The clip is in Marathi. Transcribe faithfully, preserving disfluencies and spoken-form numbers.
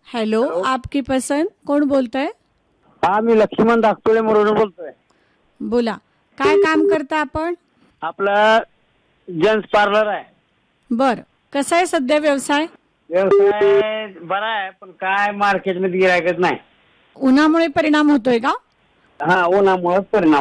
हेलो, आपकी पसंद. कोण बोलतंय? हा, मी लक्ष्मण धाकटुळे म्हणून बोलतोय. बोला, काय काम करता आपण? आपलं जेंट्स पार्लर आहे. बर, कसा आहे सध्या व्यवसाय? व्यवसाय बरा आहे, पण काय मार्केटमध्ये गिरायकच नाही. उन्हामुळे परिणाम होतोय का? हा, उन्हामुळेच परिणाम